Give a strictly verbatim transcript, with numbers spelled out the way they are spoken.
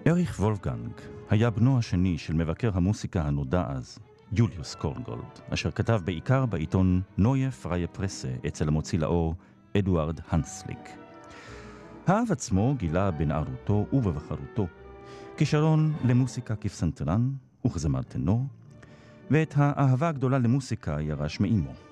אריך וולפגנג היה בנו השני של מבקר המוסיקה הנודע אז, יוליוס קורנגולד, אשר כתב בעיקר בעיתון נויה פריה פרסה אצל המוציא לאור אדוארד הנסליק. האב עצמו גילה בנערותו ובבחרותו כישרון למוסיקה כפסנתרן וכזמר טנור, ואת האהבה הגדולה למוסיקה ירש מאמו.